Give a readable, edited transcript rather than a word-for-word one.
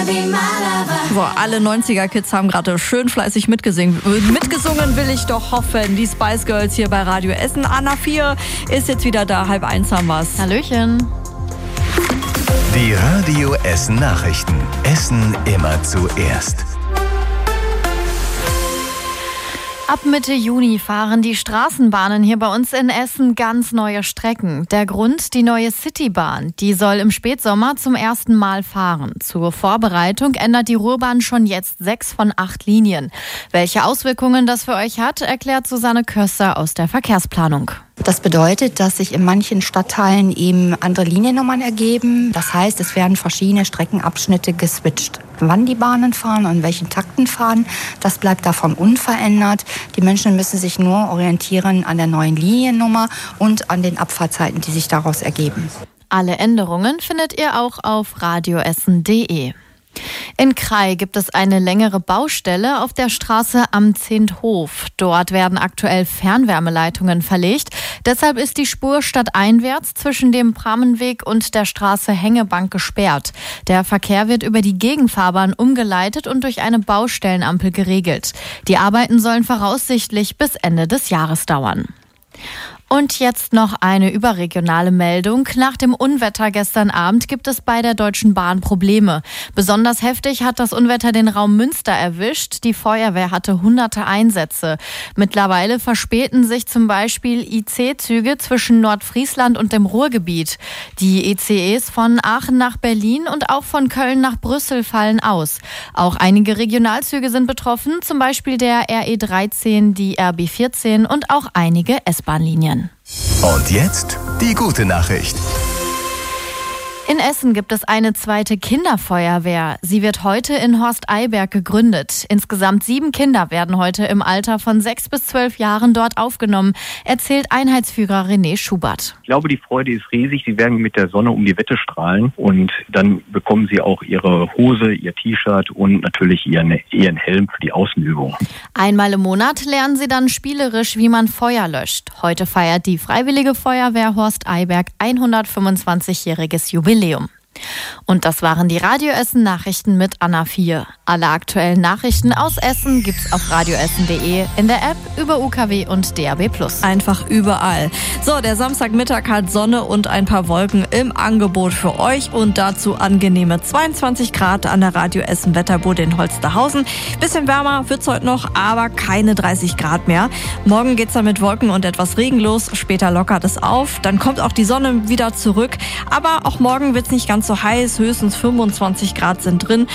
So, alle 90er-Kids haben gerade schön fleißig mitgesungen. Mitgesungen will ich doch hoffen. Die Spice Girls hier bei Radio Essen. Anna 4 ist jetzt wieder da. 12:30 haben wir's. Hallöchen. Die Radio Essen Nachrichten. Essen immer zuerst. Ab Mitte Juni fahren die Straßenbahnen hier bei uns in Essen ganz neue Strecken. Der Grund, die neue Citybahn. Die soll im Spätsommer zum ersten Mal fahren. Zur Vorbereitung ändert die Ruhrbahn schon jetzt 6 von 8 Linien. Welche Auswirkungen das für euch hat, erklärt Susanne Köster aus der Verkehrsplanung. Das bedeutet, dass sich in manchen Stadtteilen eben andere Liniennummern ergeben. Das heißt, es werden verschiedene Streckenabschnitte geswitcht. Wann die Bahnen fahren und in welchen Takten fahren, das bleibt davon unverändert. Die Menschen müssen sich nur orientieren an der neuen Liniennummer und an den Abfahrtzeiten, die sich daraus ergeben. Alle Änderungen findet ihr auch auf radioessen.de. In Krai gibt es eine längere Baustelle auf der Straße am Zehnthof. Dort werden aktuell Fernwärmeleitungen verlegt. Deshalb ist die Spur stadteinwärts zwischen dem Prammenweg und der Straße Hängebank gesperrt. Der Verkehr wird über die Gegenfahrbahn umgeleitet und durch eine Baustellenampel geregelt. Die Arbeiten sollen voraussichtlich bis Ende des Jahres dauern. Und jetzt noch eine überregionale Meldung. Nach dem Unwetter gestern Abend gibt es bei der Deutschen Bahn Probleme. Besonders heftig hat das Unwetter den Raum Münster erwischt. Die Feuerwehr hatte hunderte Einsätze. Mittlerweile verspäten sich zum Beispiel IC-Züge zwischen Nordfriesland und dem Ruhrgebiet. Die ICEs von Aachen nach Berlin und auch von Köln nach Brüssel fallen aus. Auch einige Regionalzüge sind betroffen, zum Beispiel der RE13, die RB14 und auch einige S-Bahn-Linien. Und jetzt die gute Nachricht. In Essen gibt es eine zweite Kinderfeuerwehr. Sie wird heute in Horsteiberg gegründet. Insgesamt 7 Kinder werden heute im Alter von 6 bis 12 Jahren dort aufgenommen, erzählt Einheitsführer René Schubert. Ich glaube, die Freude ist riesig. Sie werden mit der Sonne um die Wette strahlen und dann bekommen sie auch ihre Hose, ihr T-Shirt und natürlich ihren Helm für die Außenübung. Einmal im Monat lernen sie dann spielerisch, wie man Feuer löscht. Heute feiert die Freiwillige Feuerwehr Horsteiberg 125-jähriges Jubiläum. Und das waren die Radio Essen Nachrichten mit Anna 4. Alle aktuellen Nachrichten aus Essen gibt's auf radioessen.de, in der App, über UKW und DAB+. Einfach überall. So, der Samstagmittag hat Sonne und ein paar Wolken im Angebot für euch und dazu angenehme 22 Grad an der Radio Essen Wetterbude in Holsterhausen. Bisschen wärmer wird's heute noch, aber keine 30 Grad mehr. Morgen geht's dann mit Wolken und etwas Regen los, später lockert es auf, dann kommt auch die Sonne wieder zurück, aber auch morgen wird's nicht ganz so heiß, höchstens 25 Grad sind drin.